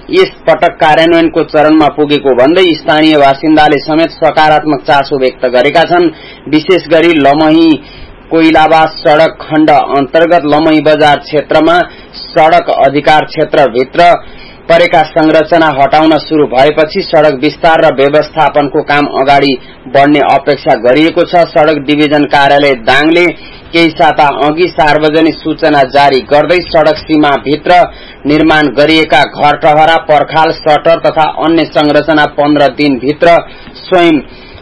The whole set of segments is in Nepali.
यस पटक कार्यान्वयनको चरणमा पुगेको भन्दै स्थानीय बासिन्दाले समेत सकारात्मक चासो व्यक्त गरेका छन्। विशेष गरी लमही कोइलाबास सड़क खण्ड अन्तर्गत लमही बजार क्षेत्रमा सड़क अधिकार क्षेत्रभित्र परेका संरचना हटाउन शुरू भएपछि सड़क विस्तार र व्यवस्थापनको काम अगाडि बढ्ने अपेक्षा गरिएको छ। सड़क डिभिजन कार्यालय दाङले केही साता अघि सार्वजनिक सूचना जारी गर्दै सड़क सीमा भित्र निर्माण गरिएका घर टहरा पर्खाल सटर तथा अन्य संरचना 15 दिन भित्र स्वयं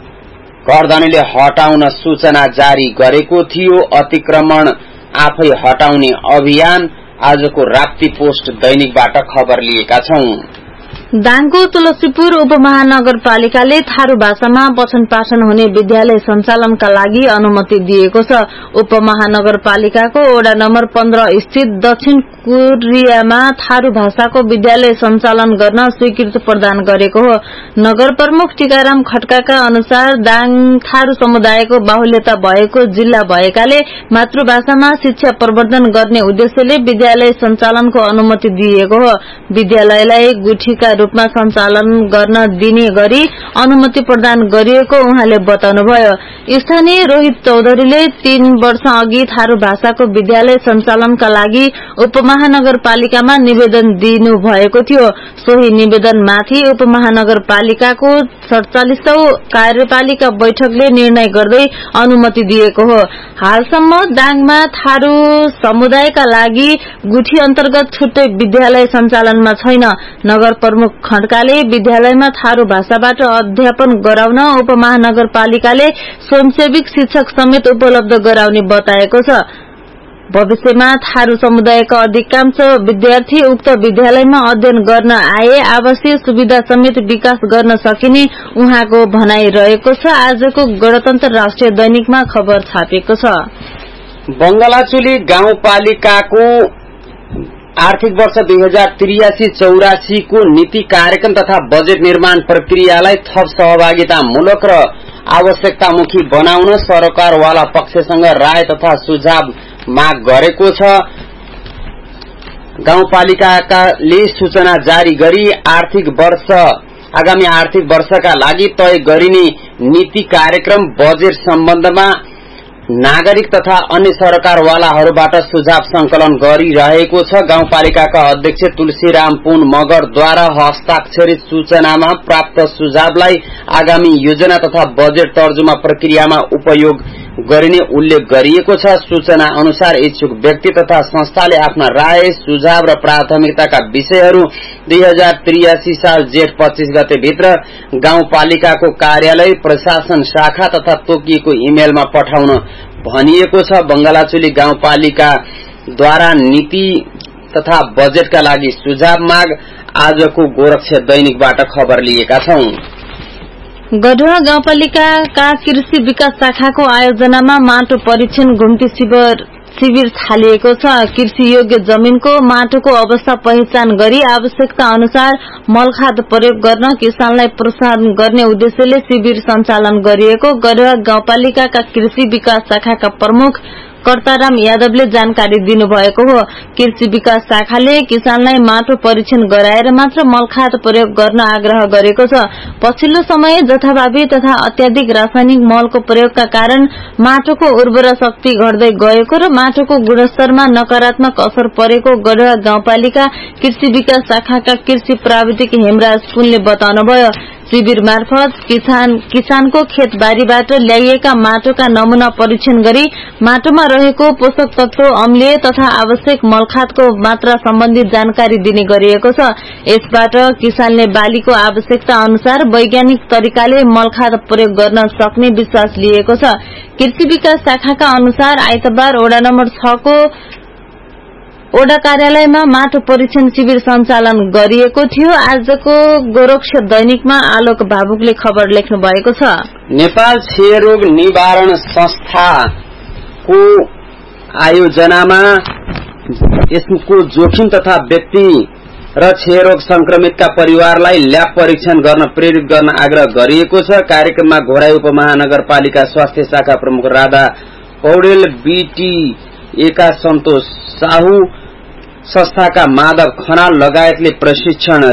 घरधनीले हटाउन सूचना जारी गरेको थियो। अतिक्रमण आफै हटाउने अभियान आजको राप्ती पोस्ट दैनिकबाट खबर लिएका छौं। दाङको तुलसीपुर उपमहानगरपालिकाले थारू भाषामा पठन पाठन हुने विद्यालय सञ्चालनका लागि अनुमति दिएको छ। उपमहानगरपालिकाको वडा नम्बर 15 स्थित दक्षिण कोरियामा थारू भाषाको विद्यालय सञ्चालन गर्न स्वीकृति प्रदान गरेको हो। नगर प्रमुख टीकाराम खड्काका अनुसार दाङ थारू समुदायको बाहुल्यता भएको जिल्ला भएकाले मातृभाषामा शिक्षा प्रवर्धन गर्ने उद्देश्यले विद्यालय सञ्चालनको अनुमति दिएको हो। विद्यालयलाई गुठीका रूपमा सञ्चालन गर्न दिने गरी अनुमति प्रदान गरिएको उहाँले बताउनुभयो। स्थानीय रोहित चौधरीले 3 वर्ष अघि थारू भाषाको विद्यालय सञ्चालनका लागि उपमहानगरपालिकामा निवेदन दिनु भएको थियो। सोही निवेदनमाथि उपमहानगरपालिकाको 47औं कार्यपालिका बैठकले निर्णय गर्दै अनुमति दिएको हो। हालसम्म दाङमा थारू समुदायका लागि गुठी अन्तर्गत छुट्टै विद्यालय सञ्चालनमा छैन। नगर प्रमुख खड्काले विद्यालयमा थारू भाषाबाट अध्यापन गराउन उपमहानगरपालिकाले स्वयंसेविक शिक्षक समेत उपलब्ध गराउने बताएको छ। भविष्यमा थारू समुदायका अधिकांश विद्यार्थी उक्त विद्यालयमा अध्ययन गर्न आए आवासीय सुविधा समेत विकास गर्न सकिने उहाँको भनाई रहेको छ। आजको गणतन्त्र राष्ट्रिय दैनिकमा खबर छापेको छ। बंगलाचुली गाउँपालिकाको आर्थिक वर्ष 2083-84 को नीति कार्यक्रम तथा बजेट निर्माण प्रक्रियालाई थप सहभागितामूलक र आवश्यकतामुखी बनाउन सरकारवाला पक्षसँग राय तथा सुझाव माग गरेको छ। गाउँपालिकाले सूचना जारी गरी आगामी आर्थिक वर्षका लागि तय गरिने नीति कार्यक्रम बजेट सम्बन्धमा नागरिक तथा अन्य सरकारवालाहरूबाट सुझाव संकलन गरिरहेको छ। गाउँपालिकाका अध्यक्ष तुलसीराम पुन मगरद्वारा हस्ताक्षरित सूचनामा प्राप्त सुझावलाई आगामी योजना तथा बजेट तर्जुमा प्रक्रियामा उपयोग गरिने उल्लेख गरिएको छ। सूचना अनुसार इच्छुक व्यक्ति तथा संस्थाले आफ्ना राय सुझाव र प्राथमिकताका विषयहरू 2083 साल जेठ 25 गते भित्र गाउँपालिकाको कार्यालय प्रशासन शाखा तथा तोकिएको इमेलमा पठाउन भनिएको छ। बंगलाचुली गाउँपालिकाद्वारा नीति तथा बजेटका लागि सुझाव माग आजको गोरक्ष दैनिकबाट खबर लिएका छौं। गढुवा गाउँपालिकाका कृषि विकास शाखाको आयोजनामा माटो परीक्षण घुम्ती शिविर थालिएको छ। कृषि योग्य जमिनको माटोको अवस्था पहिचान गरी आवश्यकता अनुसार मलखाद प्रयोग गर्न किसानलाई प्रोत्साहन गर्ने उद्देश्यले शिविर सञ्चालन गरिएको गढुवा गाउँपालिकाका कृषि विकास शाखाका प्रमुख कर्ताराम यादवले जानकारी दिनुभएको हो। कृषि विकास शाखाले किसानलाई माटो परीक्षण गराएर मात्र मलखाद प्रयोग गर्न आग्रह गरेको छ। पछिल्लो समय जथाभावी तथा अत्याधिक रासायनिक मलको प्रयोगका कारण माटोको उर्वरा शक्ति घट्दै गएको र माटोको गुणस्तरमा नकारात्मक असर परेको गढुवा गाउँपालिका कृषि विकास शाखाका कृषि प्राविधिक हेमराज पुनले बताउनुभयो। शिविर मार्फत किसानको खेतबारीबाट ल्याइएका माटोका नमूना परीक्षण गरी माटोमा रहेको पोषक तत्व अम्लीय तथा आवश्यक मलखादको मात्रा सम्बन्धी जानकारी दिने गरिएको छ। यसबाट किसानले बालीको आवश्यकता अनुसार वैज्ञानिक तरिकाले मलखाद प्रयोग गर्न सक्ने विश्वास लिएको छ। कृषि विकास शाखाका अनुसार आइतबार वडा नम्बर 6 को वडा कार्यालयमा माटो परीक्षण शिविर सञ्चालन गरिएको थियो। आजको गोरक्ष दैनिकमा आलोक भावुकले खबर लेख्नु भएको छ। नेपाल क्षयरोग निवारण संस्थाको आयोजनामा यसको जोखिम तथा व्यक्ति र क्षयरोग संक्रमितका परिवारलाई ल्याब परीक्षण गर्न प्रेरित गर्न आग्रह गरिएको छ। कार्यक्रममा घोराई उपमहानगरपालिका स्वास्थ्य शाखा प्रमुख राधा पौडेल, बीटीएका सन्तोष साहू, संस्थाका माधव खनाल लगायतले प्रशिक्षण